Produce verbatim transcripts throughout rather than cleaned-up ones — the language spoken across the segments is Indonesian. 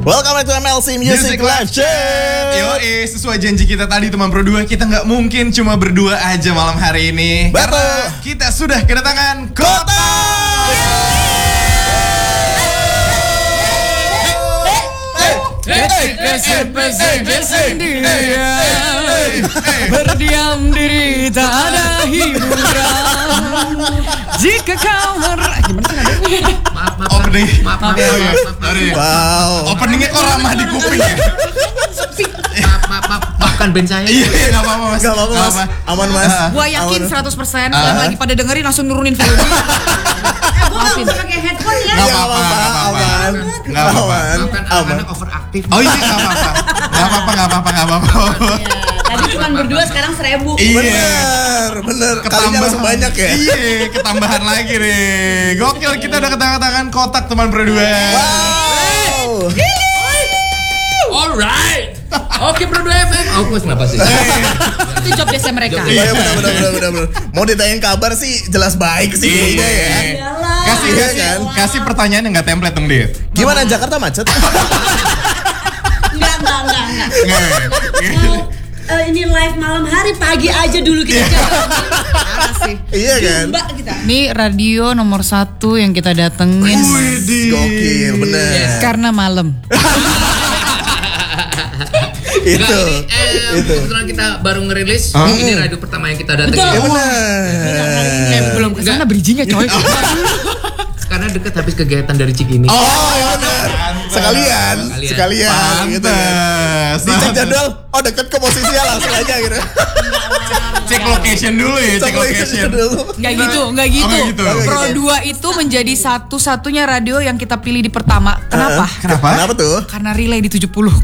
Welcome back to M L C Music, Music Live Chat. Yoi, sesuai janji kita tadi teman Pro dua, kita nggak mungkin cuma berdua aja malam hari ini. Betul. Karena kita sudah kedatangan Kota. Berdiam diri tak ada hiburan. Jika kau mer... Gimana sih nadanya? Maaf, maaf, opening. Maaf, maaf, maaf, maaf, maaf. Wow. Openingnya kok ramah di kuping ya? Maaf, maaf, maaf. Maafkan band saya. Iya, iya, gak apa-apa mas. Gak apa-apa mas. Aman mas. Gua yakin seratus persen yang lagi pada dengerin langsung nurunin volume. Gue gak usah pakai headphone ya. Gak apa-apa, gak apa-apa. Gak apa-apa. Maafkan anak-anak overaktif. Oh iya, gak apa-apa. Gak apa-apa, gak apa-apa, gak apa-apa. Tadi cuma berdua, sekarang seribu. Iya. Bener, bener. Kalinya langsung banyak ya. Iya, ketambahan lagi nih. Gokil, kita udah ketangan-tangan kotak teman Pro dua. Wow. Alright. Oke, Pro dua F M. Aku kenapa sih? Itu job desa mereka. Iya bener, bener, bener, bener, bener. Mau ditanyain kabar sih jelas baik sih kayaknya ya. Kasih, Iya kasih, kan? kasih pertanyaan yang gak template dong, Dit. Gimana Jakarta macet? Enggak, enggak, enggak, enggak. Nggak. Uh, ini live malam hari, pagi aja dulu kita jalan. Parah sih. Iya kan? Mbak kita. Ini radio nomor satu yang kita datengin. Widih. Gokil, bener. Karena malam. Itu. Eh, Itu. kebetulan kita baru ngerilis. Huh? Ini radio pertama yang kita datengin. Iya Betul. bener. Eh, belum kesana bridgingnya coy. Karena deket habis kegiatan dari Cikini. Oh iya bener. Sekalian, Sekalian. sekalian gitu kan. Pantes. Dicek jadwal, oh deket ke posisinya langsung aja gitu. Cek location dulu ya, cek location. dulu. Nggak gitu, nggak gitu. Oh, nggak gitu. Pro dua itu menjadi satu-satunya radio yang kita pilih di pertama. Kenapa? Kenapa? Kenapa tuh? Karena relay di tujuh puluh.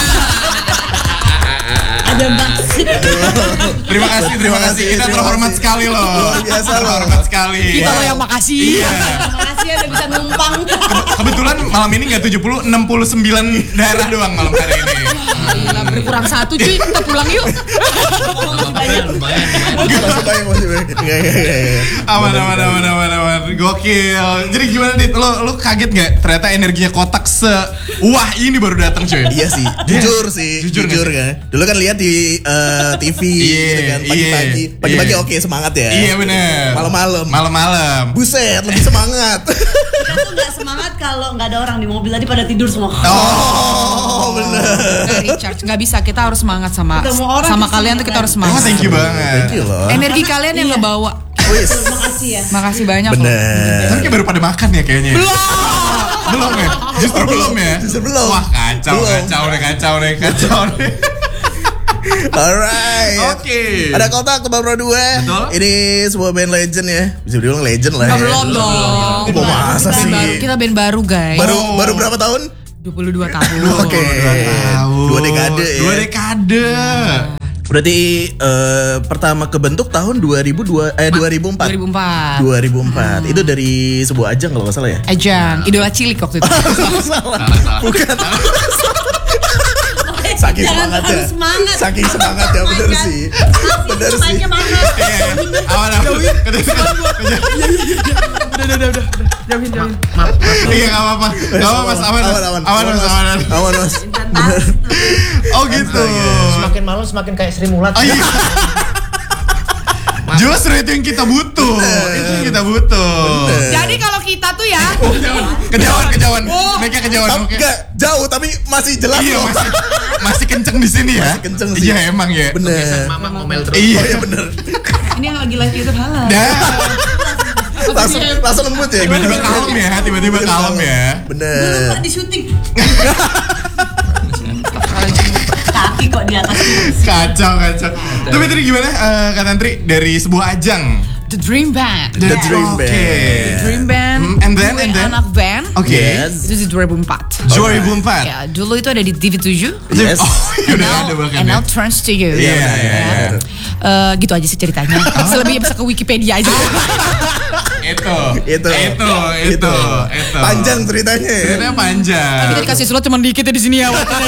Ada maksud. Terima kasih, terima kasih. Kita Terima terhormat kasih. sekali loh. Luar biasa loh. Terhormat sekali. Kita loh yang makasih. Iya. Makasih ya udah bisa numpang. Kebetulan malam ini nggak tujuh puluh, enam puluh sembilan daerah doang malam hari ini. Gila, berkurang satu cuy, kita pulang yuk. Lumayan, lumayan. Masih banyak, masih banyak. Iya, iya, iya, iya. Aman, aman, aman, aman, aman. Gokil. Jadi gimana Dit? Lo, lo kaget nggak? Ternyata energinya kotak se wah ini baru datang cuy. Iya sih, jujur sih, Jujur jujur, nggak kan. Dulu kan lihat di eh, T V Iya, gitu kan, pagi-pagi, iya, pagi-pagi iya. oke semangat ya. Iya bener. Malam-malam. Malam-malam. Buset, lebih semangat. Kita tuh gak semangat kalau gak ada orang di mobil, tadi pada tidur semua. Oh, bener. Nggak recharge, nggak bisa. Kita harus semangat sama Ketemu orang sama tuh kalian tuh kita semangat. harus Oh semangat. thank you banget. Thank you loh. Energi kalian yang Iya. ngebawa. Wis. Makasih ya. Makasih banyak loh. Bener. Tapi kayak baru pada makan ya kayaknya. Belum. Belum ya? Justru belum ya? Justru belum. Wah kacau, Belum. kacau nih, kacau nih, kacau nih. Alright. Oke. Ada kotak Tebak Pro dua. Betul. Ini sebuah band legend ya. Bisa dibilang legend lah. Oh, ya. belum dong. Oh, masa Band sih? baru, kita band baru guys. Baru Oh. baru berapa tahun? dua puluh dua tahun. Oke. Tahun. Dua dekade ya. Dua dekade. Berarti eh, pertama kebentuk tahun dua ribu dua eh dua ribu empat. dua ribu empat. dua ribu empat. Itu dari sebuah ajang kalau nggak salah ya. Ajang, idola cilik waktu itu. Salah. Salah, salah. Bukan. Saking Jangan semangatnya. terlalu semangat. Saking semangatnya bener Jangan. sih. Bener sih. Mainnya mahal. Iya, iya. Aman, aman. Udah, udah, udah, udah. Jamin, jamin. Maaf, maaf. Iya nggak apa-apa, nggak apa-apa mas, aman, Aman, aman. aman, mas, aman. Aman, Mas. Tas. Oh gitu. Semakin malam semakin kayak Sri Mulat. Oh iya. Justru itu yang kita butuh, itu yang kita butuh. Jadi kalau kita tuh ya, Kejauhan, kejauhan, kejauhan. Mereka kejauhan, Tapi oke. nggak jauh tapi masih jelas Iya loh. masih masih kenceng di sini ya. Masih kenceng sih. Iya emang ya. Bener. Mama ngomel terus. Iya. Oh iya bener. ini yang lagi live YouTube halal. Dah. Langsung langsung lembut ya. Tiba-tiba kalem ya, tiba-tiba kalem ya. Bener. Lupa di syuting. Kaki kok di atas. Kacau, kacau. Tapi tadi gimana, eh, Kak Tantri, dari sebuah ajang? The Dream Band. The Dream Oke. Band. Dream Band. Hmm, and then, gue and then? anak band. Oke. Yes. Itu di dua ribu empat. dua ribu empat. Ya, dulu itu ada di T V tujuh. Yes. Oh, ya udah ada Now, bahkan and ya. now turns to you. Iya, iya, Ya. iya. Eh, gitu aja sih ceritanya. Selebihnya bisa ke Wikipedia aja. Itu, Itu. itu, itu, itu. Panjang ceritanya ya. Ceritanya panjang. Kita dikasih slot cuma dikit ya di sini ya.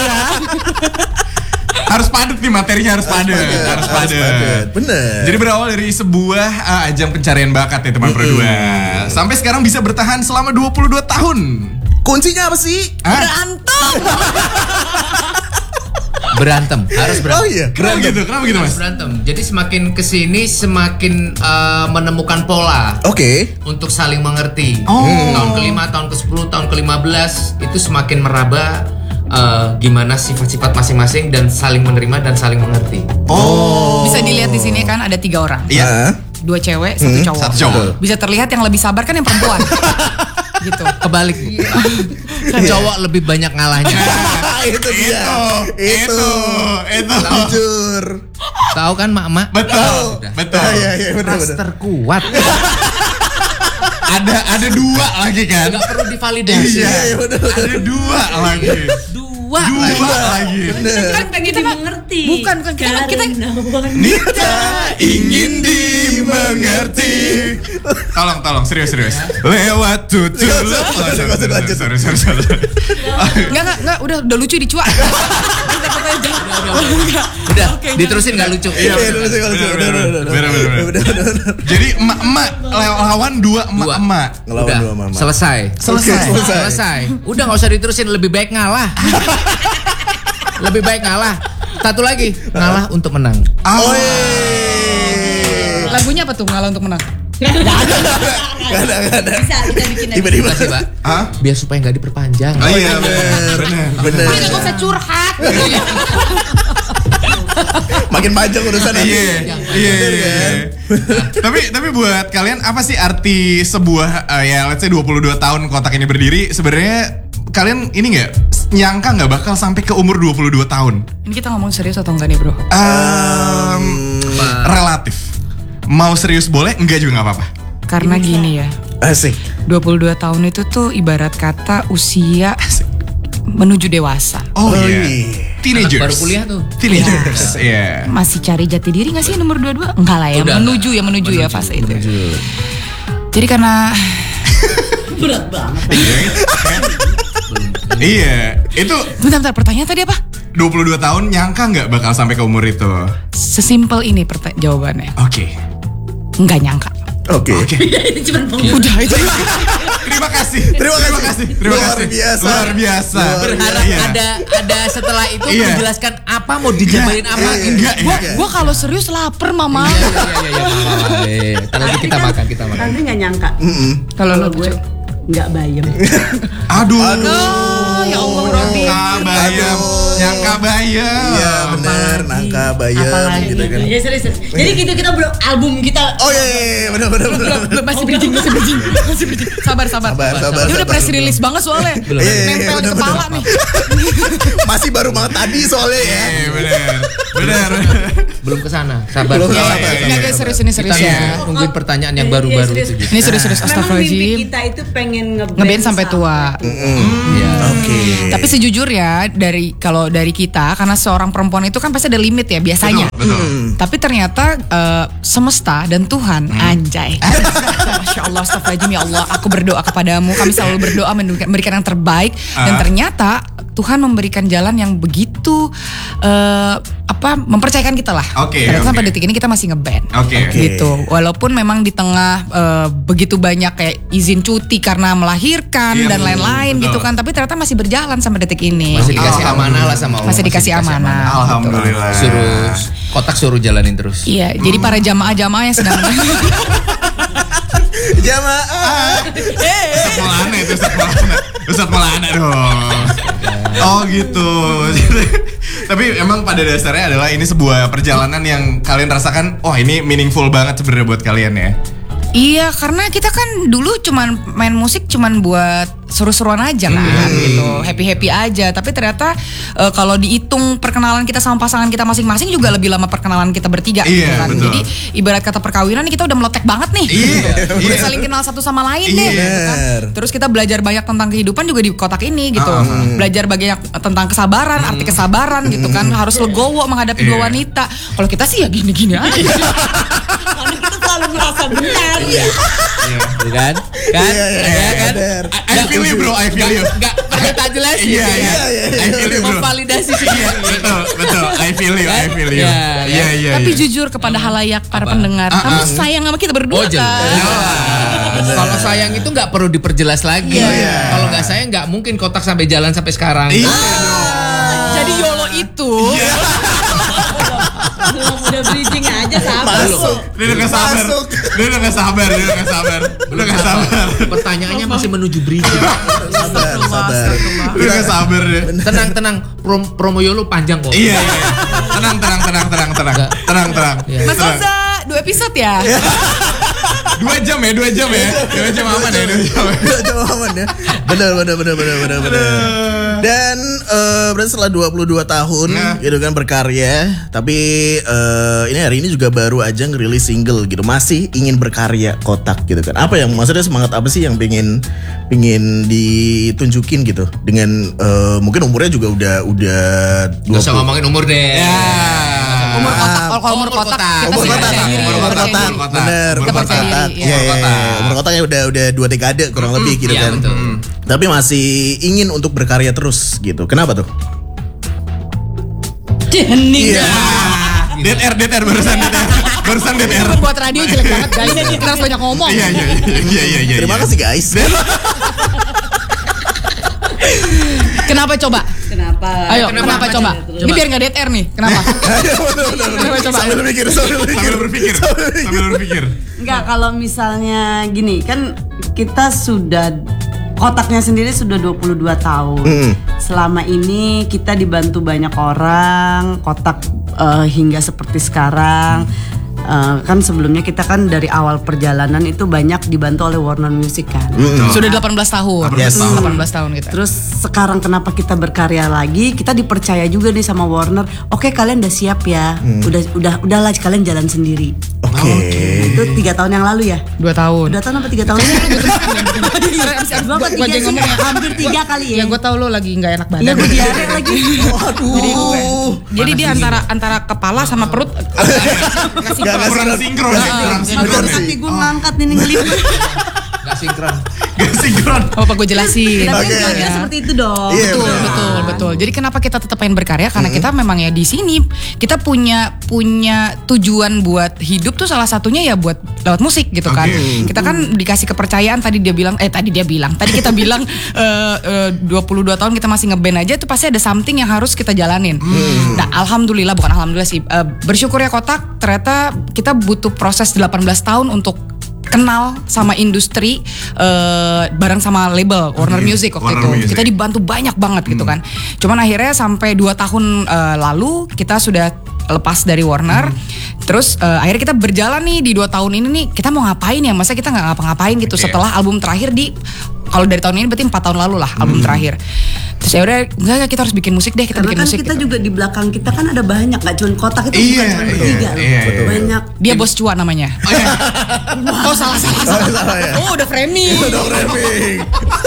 Harus padat nih materinya, harus padat, harus padat. Bener. Jadi berawal dari sebuah uh, ajang pencarian bakat ya teman Pro dua. Sampai sekarang bisa bertahan selama dua puluh dua tahun. Kuncinya apa sih? Hah? Berantem. Berantem, harus berantem. Oh iya, Kenapa gitu? Kenapa gitu mas? Harus berantem. Jadi semakin kesini semakin uh, menemukan pola Oke. untuk saling mengerti. Oh. Tahun kelima, tahun ke sepuluh, tahun ke lima belas itu semakin meraba uh, gimana sifat-sifat masing-masing dan saling menerima dan saling mengerti. Oh. Bisa dilihat di sini kan ada tiga orang. Iya. Dua cewek, satu cowok. Satu cowok. Bisa terlihat yang lebih sabar kan yang perempuan. Gitu. Kebalik. Cowok lebih banyak ngalahnya. Itu dia. Itu, itu, itu. Jujur. Tahu kan mak-mak? Betul, Udah. betul. Iya, iya, benar Ras benar. terkuat. Ada ada dua lagi kan? Gak perlu divalidasi. Iya, iya, benar. ada dua lagi. Dua. Dua lagi. Kan pengen dimengerti. Bukan, bukan. Kita kan- kita- Karena wanita. Nita ingin dimengerti. Tolong, tolong, serius, serius. Lewat tutur. Oh, sorry, sorry, lanjut. sorry, sorry, sorry, sorry. Enggak, enggak, enggak, udah udah lucu dicuak. Udah, diterusin gak lucu. Iya, Iya, bener, bener, bener, bener, bener, bener, bener, bener, bener, bener. Benar benar. Jadi emak-emak lawan dua emak-emak. Ngelawan Udah, dua mama. selesai. Selesai. Oke, selesai. Selesai. Udah gak usah diterusin, lebih baik ngalah. Lebih baik ngalah. Satu lagi, ngalah untuk menang. Oh, Lagunya apa tuh ngalah untuk menang? Gak ada, gak ada. Bisa kita bikin aja. Tiba-tiba. Makasih, Pak. Hah? Biar supaya gak diperpanjang. Oh iya, bener, bener. Bener. Udah gak usah curhat. Makin panjang urusan nanti. Iya, iya, iya, iya. Tapi tapi buat kalian apa sih arti sebuah eh, ya let's say dua puluh dua tahun kotak ini berdiri? Sebenarnya kalian ini nggak nyangka nggak bakal sampai ke umur dua puluh dua tahun? Ini kita ngomong serius atau enggak nih, Bro? Um, relatif. Mau serius boleh, enggak juga nggak apa-apa. Karena gini ya. Asik. dua puluh dua tahun itu tuh ibarat kata usia menuju dewasa. Oh, Oh, iya. iya. Teenagers. Baru kuliah tuh. Teenagers. Iya. Masih cari jati diri gak sih nomor dua puluh dua? Enggak lah ya, Udah, menuju ya, menuju, ya fase itu. Jadi karena Berat banget. Iya. Itu bentar, bentar, pertanyaan tadi apa? dua puluh dua tahun nyangka nggak bakal sampai ke umur itu? Sesimpel ini perta- jawabannya. Oke. Enggak nyangka. Oke. Oke. Ini cuma pengumuman. Udah itu. Terima kasih. Terima kasih. Terima Luar kasih. biasa. Luar biasa. Luar Berharap Iya. ada ada setelah itu Iya. menjelaskan apa mau dijabarin apa. Iya, enggak, Gua, enggak. gua kalau serius lapar, Mama. Iya, iya, iya, iya, iya, iya. Ntar lagi kita makan, kita makan. Andre nggak nyangka. Kalau lo gue nggak bayem. Aduh. Oh, ya Allah, Robi. Nyangka bayam. Nyangka bayam. Iya benar, nangka bayam Apalagi gitu kan. Ya serius. serius. Jadi gitu kita belum album kita. Oh iya, iya, iya, benar benar benar. Belum, masih bridging, masih bridging, masih bridging. Sabar, sabar. Sabar, sabar, Dia udah sabar. press release banget soalnya. Iya, iya, iya, Nempel di benar, kepala benar. nih. Masih baru banget tadi soalnya ya. Eh, benar. Benar. Belum kesana, sabar. Belum Iya, kesana, iya, sabar, iya. Enggak guys, serius ini serius Kita ya. nunggu- nungguin pertanyaan yang Iya, baru-baru serius. itu. Ini serius-serius, Memang mimpi astagfirullahaladzim. kita itu pengen ngeband Ngeband sampai tua. Iya. Oke. Tapi sejujurnya dari kalau dari kita karena seorang perempuan itu kan pasti ada limit ya biasanya. Betul, betul. Tapi ternyata eh, semesta dan Tuhan anjay. Masya Allah, astagfirullahaladzim ya Allah. Aku berdoa kepadamu. Kami selalu berdoa memberikan memberikan yang terbaik. Dan Ah. ternyata Tuhan memberikan jalan yang begitu eh, apa mempercayakan kita lah. Oke, Karena oke. sampai detik ini kita masih ngeband. Oke. Oke. Gitu. Walaupun memang di tengah eh, begitu banyak kayak izin cuti karena melahirkan Iya, dan betul, lain-lain betul. gitu kan. Tapi ternyata masih berjalan sampai detik ini. Masih dikasih amanah lah sama Allah. Masih dikasih amanah. Alhamdulillah. Suruh kotak suruh jalanin terus. Iya, jadi para jamaah-jamaah yang sedang Jamaah. Ustadz Maulana itu Ustadz Maulana. Ustadz Maulana dong. Oh gitu. Tapi emang pada dasarnya adalah ini sebuah perjalanan yang kalian rasakan, wah ini meaningful banget sebenarnya buat kalian ya. Iya, karena kita kan dulu cuman main musik cuman buat seru-seruan aja kan gitu, happy-happy aja. Tapi ternyata eh, kalau dihitung perkenalan kita sama pasangan kita masing-masing juga lebih lama perkenalan kita bertiga gitu Iya, kan. betul. Jadi ibarat kata perkawinan nih kita udah meletek banget nih. Iya, Udah iya. saling kenal satu sama lain deh Iya. gitu kan. Terus kita belajar banyak tentang kehidupan juga di kotak ini gitu. Ah. Belajar banyak tentang kesabaran, arti kesabaran gitu kan. Harus legowo menghadapi dua Iya. wanita. Kalau kita sih ya gini-gini aja. Karena kita selalu merasa benar. Iya kan? Kan? Iya, iya, Iya kan? benar. I, I feel you bro, I feel you. Enggak, I Udah tak jelasin. Iya, iya. I feel you, bro. Memvalidasi sih. Iya, betul, betul. I feel you, I feel you. Iya, Iya, iya. Tapi iya. jujur kepada halayak para Apa? pendengar, kamu sayang sama kita berdua Oh, jelas. kan? Kalau sayang itu nggak perlu diperjelas lagi. Iya. Kalau nggak sayang nggak mungkin kotak sampai jalan sampai sekarang. Iya. Jadi YOLO itu Belum udah bridging aja sabar. Masuk. Dia udah gak sabar. Masuk. Dia udah gak sabar, dia udah gak sabar. Udah gak sabar. Pertanyaannya masih menuju bridging. Sabar, sabar. Dia udah gak sabar dia. Tenang, tenang. Prom promo Yolo panjang kok. Iya, iya. Tenang, tenang, tenang, tenang, tenang. Tenang, tenang. Mas Tenang. Oza, dua episode ya? Dua jam ya, dua jam ya. Dua jam aman ya, dua jam. Udah jauh aman ya. Benar, benar, benar, benar, benar, benar. Dan eh, berarti setelah dua puluh dua tahun Nah. gitu kan berkarya, tapi eh, ini hari ini juga baru aja ngerilis single gitu. Masih ingin berkarya Kotak gitu kan. Apa yang maksudnya semangat apa sih yang pengen pengen ditunjukin gitu dengan eh, mungkin umurnya juga udah udah Gak usah ngomongin umur deh. Ya. Umur kotak, kalau umur Umur kotak, kotak. kita Umur sih kotak, percaya diri, umur percaya kotak, diri. kotak. bener, Umur umur kotak. kotak, Iya, iya, iya, kotak. umur kotaknya udah udah dua dekade kurang lebih gitu Iya, kan. betul. Hmm. Tapi masih ingin untuk berkarya terus gitu. Kenapa tuh? Hening. Iya. D T R, D T R barusan D T R. Barusan D T R. Buat radio jelek banget guys. Kita harus banyak ngomong. Iya, iya, iya, iya, iya, iya. Terima kasih guys. Kenapa coba? Kenapa? Ayo, Kenapa? kenapa, coba? Coba. Ini biar nggak D T R nih. Kenapa? Kenapa coba? Sambil berpikir, sambil berpikir. Sambil berpikir, sambil berpikir. Enggak, kalau misalnya gini, kan kita sudah kotaknya sendiri sudah dua puluh dua tahun. Mm. Selama ini kita dibantu banyak orang, kotak eh, hingga seperti sekarang. Eh, kan sebelumnya kita kan dari awal perjalanan itu banyak dibantu oleh Warner Music kan. Sudah delapan belas tahun. Yes. delapan belas tahun kita. Terus sekarang kenapa kita berkarya lagi? Kita dipercaya juga nih sama Warner. Oke, kalian udah siap ya. Udah udah udahlah kalian jalan sendiri. Oke. Itu tiga tahun yang lalu ya. Dua tahun. Dua tahun apa tiga tahun? Gua apa tiga sih? Hampir tiga kali ya. Ya gue tau lo lagi nggak enak Iya, badan. gue diare lagi. Waduh. Jadi dia antara antara kepala sama perut kasih Gak Kurang sinkron, ya, kurang sinkron. Makanya ya. kaki gue ngangkat ini ngelipet. Gak sinkron. Gak sinkron. apa gue jelasin. Tapi Oke. kira-kira seperti itu dong. Iya, Betul, benar. betul, betul. Jadi kenapa kita tetap pengen berkarya? Karena kita memang ya di sini kita punya punya tujuan buat hidup tuh salah satunya ya buat lewat musik gitu kan. Oke. Kita kan dikasih kepercayaan tadi dia bilang eh tadi dia bilang tadi kita bilang eh, eh, dua puluh dua tahun kita masih ngeband aja tuh pasti ada something yang harus kita jalanin. Nah, alhamdulillah bukan alhamdulillah sih eh, bersyukur ya Kotak ternyata kita butuh proses delapan belas tahun untuk kenal sama industri eh, bareng sama label Warner Oke, Music waktu Warner itu. Music. Kita dibantu banyak banget gitu kan. Cuman akhirnya sampai dua tahun eh, lalu kita sudah lepas dari Warner. Terus eh, akhirnya kita berjalan nih di dua tahun ini nih kita mau ngapain ya? Masa kita nggak ngapa-ngapain gitu Oke. setelah album terakhir di kalau dari tahun ini berarti empat tahun lalu lah album terakhir. Terus ya udah enggak enggak, kita harus bikin musik deh, kita Karena bikin kan musik. kita gitu. juga di belakang kita kan ada banyak, gak cuma kotak itu Iya, bukan cuma iya, bertiga loh. iya, iya. Banyak. Dia bos cuan namanya. Oh, salah salah salah. salah ya. Oh udah framing. Udah framing.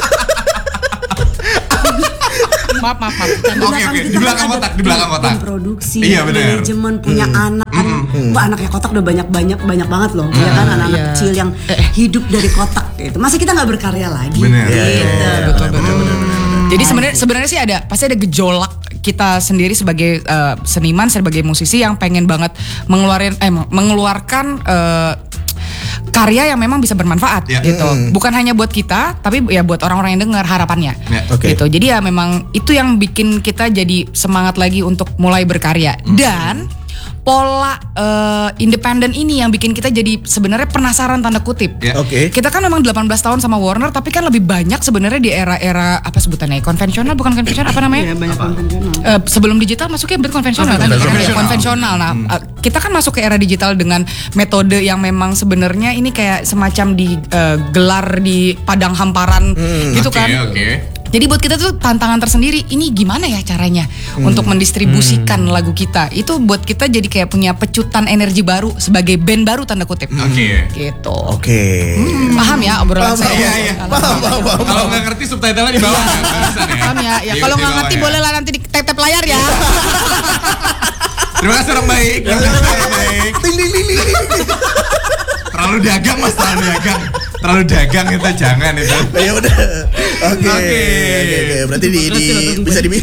maaf maaf maaf. Di Oke, belakang oke. kita Di belakang kan kotak, ada di belakang tim- kotak. tim produksi, Iya, benar. manajemen, punya anak. Wah, anaknya kotak udah banyak-banyak banyak banget loh. Ya kan anak-anak Iya. kecil yang hidup dari kotak gitu. Masa kita nggak berkarya lagi? Benar. Gitu. Iya, iya, iya. Betul betul betul. Jadi sebenarnya sebenarnya sih ada pasti ada gejolak kita sendiri sebagai eh, seniman sebagai musisi yang pengen banget mengeluarin eh mengeluarkan eh, karya yang memang bisa bermanfaat Ya. gitu. Bukan hanya buat kita tapi ya buat orang-orang yang dengar harapannya. Ya. Oke. Gitu. Jadi ya memang itu yang bikin kita jadi semangat lagi untuk mulai berkarya. Dan pola eh, independen ini yang bikin kita jadi sebenarnya penasaran tanda kutip. Ya. Oke. Kita kan memang delapan belas tahun sama Warner tapi kan lebih banyak sebenarnya di era-era apa sebutannya konvensional bukan konvensional apa namanya? Iya, banyak konvensional. Eh, sebelum digital masuknya berarti konvensional kan? konvensional. Ya, konvensional. Nah, eh, kita kan masuk ke era digital dengan metode yang memang sebenarnya ini kayak semacam digelar di padang hamparan gitu Oke, kan. oke. Jadi buat kita tuh tantangan tersendiri. Ini gimana ya caranya untuk mendistribusikan lagu kita? Itu buat kita jadi kayak punya pecutan energi baru sebagai band baru tanda kutip. Oke. Gitu. Oke. Paham ya obrolan Paham, saya? Iya, iya. Paham, paham, paham. Kalau nggak ngerti subtitlenya di bawah kan? Barusan ya. Paham ya? Ya Di- kalau di nggak bawah ngerti ya. boleh lah nanti di tap-tap layar ya. Terima kasih orang baik. Terima kasih orang baik. Ting, ting, ting, ting, ting. Terlalu terlalu dagang mas, terlalu dagang, terlalu dagang itu jangan itu. Ya udah. Oke. Oke. Oke, oke. Berarti di, di bisa di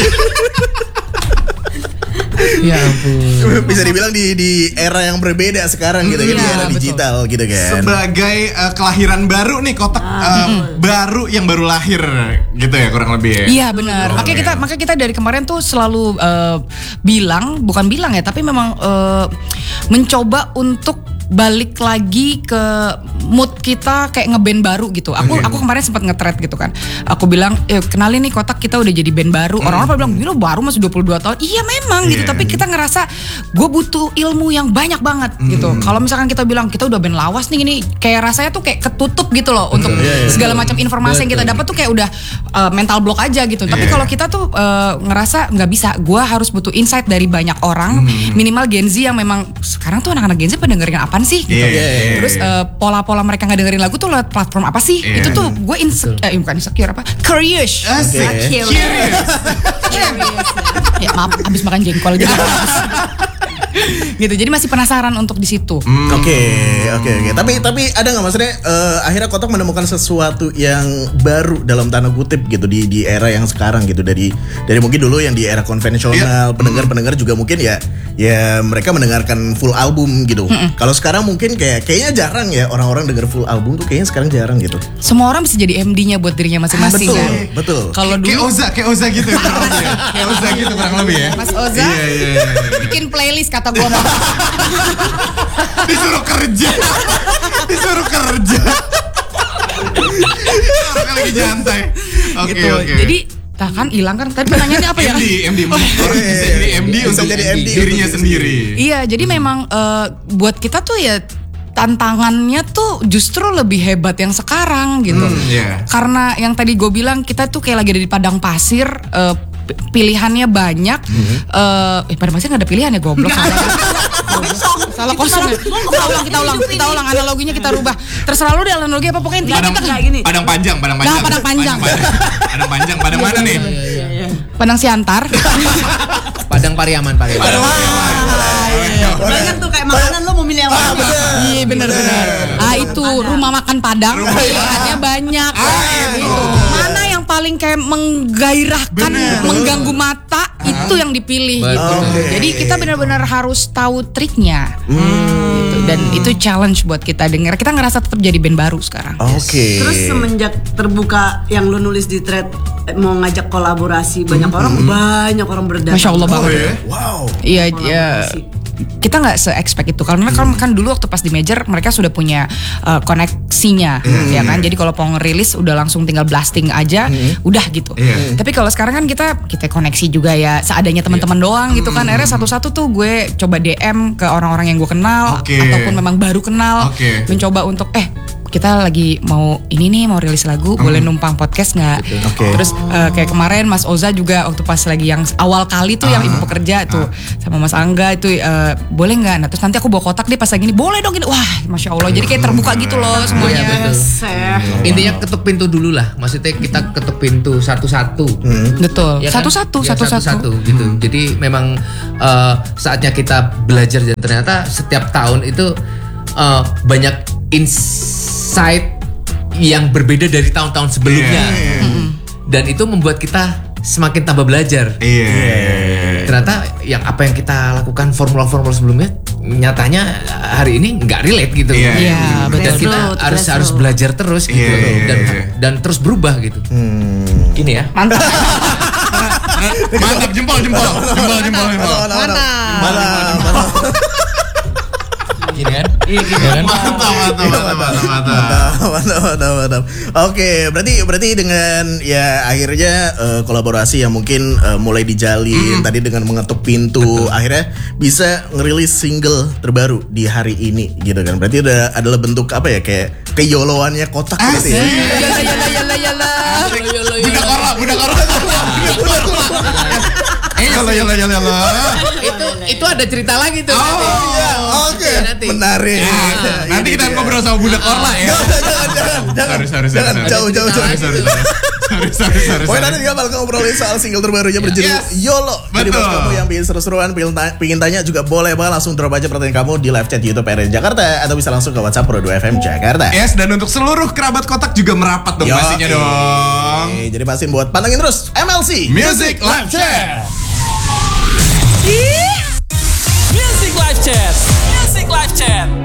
Ya ampun. bisa dibilang di di era yang berbeda sekarang gitu kan, di Iya, era betul. digital gitu kan. Sebagai uh, kelahiran baru nih, kotak uh, baru yang baru lahir gitu ya kurang lebih ya. Iya benar. Makanya kita makanya kita dari kemarin tuh selalu uh, bilang, bukan bilang ya, tapi memang uh, mencoba untuk balik lagi ke mood kita kayak ngeband baru gitu. Aku Okay. aku kemarin sempat nge-thread gitu kan. Aku bilang, eh, kenalin nih kotak kita udah jadi band baru. Orang-orang pada bilang, gila baru masih dua puluh dua tahun. Iya memang gitu. Yeah. Tapi kita ngerasa gue butuh ilmu yang banyak banget gitu. Kalau misalkan kita bilang kita udah band lawas nih, ini kayak rasanya tuh kayak ketutup gitu loh untuk segala macam informasi yang kita dapat tuh kayak udah uh, mental block aja gitu. Tapi Yeah. kalau kita tuh uh, ngerasa nggak bisa, gue harus butuh insight dari banyak orang, minimal Gen Z yang memang sekarang tuh anak-anak Gen Z pada dengerin apaan sih gitu. Yeah, yeah, yeah. Terus uh, pola-pola mereka nggak dengerin lagu tuh lewat platform apa sih? Yeah. Itu tuh gue insecure, eh, bukan insecure apa? Curious. Asik. Oke. Curious. Ya maaf, abis makan jengkol gitu. Gitu, jadi masih penasaran untuk di situ. Oke, oke, oke. Tapi tapi ada nggak maksudnya eh, akhirnya kotak menemukan sesuatu yang baru dalam tanda kutip gitu di di era yang sekarang gitu, dari dari mungkin dulu yang di era konvensional, pendengar-pendengar juga mungkin ya ya mereka mendengarkan full album gitu. Kalau sekarang mungkin kayak kayaknya jarang ya orang-orang denger full album tuh, kayaknya sekarang jarang gitu. Semua orang bisa jadi M D-nya buat dirinya masing-masing Betul, kan. betul. Kalau Kayak dulu Oza, kayak Oza gitu ya, kurang lebih ya. Kayak Oza gitu kurang lebih ya. Mas Oza Iya, iya, iya. bikin playlist kata gua mah. Disuruh kerja. Disuruh kerja. Orang lagi nyantai. Oke, Gitu. oke. Jadi tak kan hilang kan tadi pertanyaannya apa ya? M D, M D. Orang bisa jadi M D Bisa untuk jadi M D dirinya untuk sendiri. Iya, jadi memang eh, buat kita tuh ya tantangannya tuh justru lebih hebat yang sekarang gitu. Hmm, iya. Karena yang tadi gue bilang kita tuh kayak lagi ada di padang pasir, eh, p- pilihannya banyak. Eh, eh padang pasir nggak ada pilihan ya, goblok. Salah kosong ya. Kita ulang, kita ulang, kita ulang analoginya kita rubah. Terserah lu deh analogi apa, pokoknya intinya Padang, kita kayak gini. padang panjang, padang panjang. Nah, padang panjang. Padang, padang panjang, padang mana nih? Padang Siantar. Padang Pariaman, Pariaman. Padang Banyak tuh kayak makanan lo mau milih yang mana? Iya benar-benar. Ah itu rumah makan Padang, pilihannya banyak. Gitu. Mana yang paling kayak menggairahkan, Bener. mengganggu mata, itu yang dipilih Betul. gitu. Oke. Jadi kita benar-benar harus tahu triknya. Gitu. Dan itu challenge buat kita denger. Kita ngerasa tetap jadi band baru sekarang. Oke. Terus semenjak terbuka yang lu nulis di thread eh, mau ngajak kolaborasi banyak orang, banyak orang berdatang. Masya Allah banget. ya? Wow. Iya, iya. Kolaborasi. Kita nggak se-expect itu karena kan, kan dulu waktu pas di major mereka sudah punya uh, koneksinya, ya kan. Jadi kalau mau ngerilis udah langsung tinggal blasting aja, udah gitu. Iya. Tapi kalau sekarang kan kita kita koneksi juga ya seadanya teman-teman doang gitu kan. Akhirnya satu-satu tuh gue coba D M ke orang-orang yang gue kenal Oke. ataupun memang baru kenal, Oke. mencoba untuk eh kita lagi mau ini nih mau rilis lagu, boleh numpang podcast nggak? Oke. Terus uh, kayak kemarin Mas Oza juga waktu pas lagi yang awal kali tuh yang ibu pekerja tuh sama Mas Angga itu uh, boleh nggak? Nah terus nanti aku bawa kotak deh pas lagi ini, boleh dong ini. Wah masya Allah, jadi kayak terbuka gitu loh semuanya. Iya, betul. Seh. Intinya ketuk pintu dulu lah. Maksudnya kita ketuk pintu satu-satu. Betul. Ya kan? Satu-satu, Ya, satu-satu. satu-satu gitu. Jadi memang eh, saatnya kita belajar dan ternyata setiap tahun itu eh, banyak insight yang berbeda dari tahun-tahun sebelumnya. Iya, iya. Dan itu membuat kita semakin tambah belajar. Iya. Ternyata yang apa yang kita lakukan formula-formula sebelumnya nyatanya hari ini nggak relate gitu. Iya, iya, Dan betul. kita True, harus true. harus belajar terus gitu Iya, iya, dan iya. dan terus berubah gitu. Hmm. Gini ya. Mantap. Mantap, jempol, jempol, jempol, jempol, jempol. Mantap. Gini kan? Iya gini kan? Mantap, mantap, mantap, mantap, mantap. Mantap, mantap, mantap. Oke, berarti berarti dengan ya akhirnya eh, kolaborasi yang mungkin eh, mulai dijalin tadi dengan mengetuk pintu, akhirnya bisa ngerilis single terbaru di hari ini gitu kan. Berarti udah adalah bentuk apa ya, kayak keyoloannya kotak gitu ya. Yala yala yala yala. Budak orang, budak orang. Eh, yala, yala, yala, yala. itu itu ada cerita lagi tuh. Oh, iya, oke. Nanti. Menarik. Nah, nanti kita Ini dia. ngobrol sama budak Orla ya. Jangan, jangan, jangan. Sorry, sorry, sorry, Jangan, sorry. jauh, jauh, jauh. Sorry, sorry, sorry. sorry, sorry, sorry. Pokoknya sorry. nanti juga bakal ngobrolin soal single terbarunya berjudul Yes. YOLO. Jadi buat Betul. kamu yang pengen seru-seruan, pengen, ta- pengen tanya juga boleh banget langsung drop aja pertanyaan kamu di live chat YouTube R R Jakarta atau bisa langsung ke WhatsApp Pro dua F M Jakarta. Yes, dan untuk seluruh kerabat kotak juga merapat dong Yo, pastinya oke. dong. Jadi pastiin buat pantengin terus M L C Music Live Chat. Music Live Chat. Music Live Chat.